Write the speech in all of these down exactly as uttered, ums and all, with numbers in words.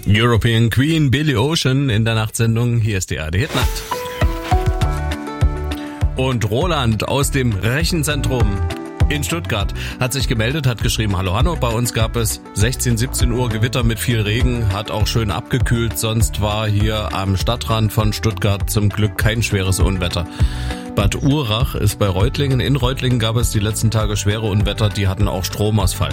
European Queen, Billy Ocean in der Nachtsendung. Hier ist die A R D Hitnacht. Und Roland aus dem Rechenzentrum in Stuttgart hat sich gemeldet, hat geschrieben, hallo Hanno, bei uns gab es sechzehn, siebzehn Uhr Gewitter mit viel Regen, hat auch schön abgekühlt, sonst war hier am Stadtrand von Stuttgart zum Glück kein schweres Unwetter. Bad Urach ist bei Reutlingen, in Reutlingen gab es die letzten Tage schwere Unwetter, die hatten auch Stromausfall.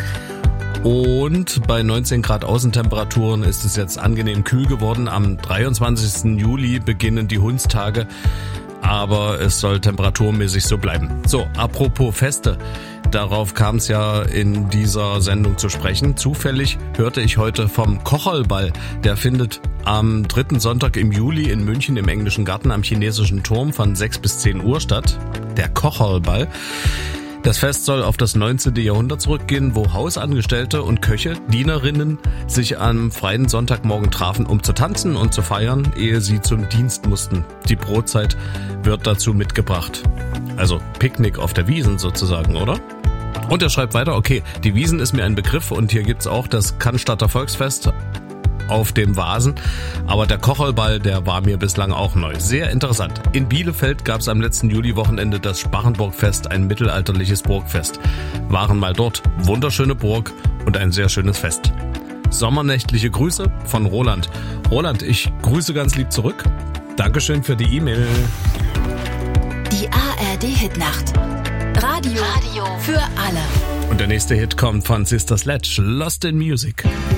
Und bei neunzehn Grad Außentemperaturen ist es jetzt angenehm kühl geworden. Am dreiundzwanzigsten Juli beginnen die Hundstage, aber es soll temperaturmäßig so bleiben. So, apropos Feste, darauf kam es ja in dieser Sendung zu sprechen. Zufällig hörte ich heute vom Kocherlball. Der findet am dritten Sonntag im Juli in München im Englischen Garten am Chinesischen Turm von sechs bis zehn Uhr statt. Der Kocherlball. Das Fest soll auf das neunzehnte Jahrhundert zurückgehen, wo Hausangestellte und Köche, Dienerinnen sich am freien Sonntagmorgen trafen, um zu tanzen und zu feiern, ehe sie zum Dienst mussten. Die Brotzeit wird dazu mitgebracht. Also Picknick auf der Wiesn sozusagen, oder? Und er schreibt weiter, okay, die Wiesn ist mir ein Begriff und hier gibt's auch das Cannstatter Volksfest auf dem Vasen, aber der Kocherlball, der war mir bislang auch neu. Sehr interessant. In Bielefeld gab es am letzten Juli-Wochenende das Sparrenburgfest, ein mittelalterliches Burgfest. Waren mal dort, wunderschöne Burg und ein sehr schönes Fest. Sommernächtliche Grüße von Roland. Roland, ich grüße ganz lieb zurück. Dankeschön für die E-Mail. Die A R D Hitnacht. Radio, Radio für alle. Und der nächste Hit kommt von Sister Sledge, Lost in Music.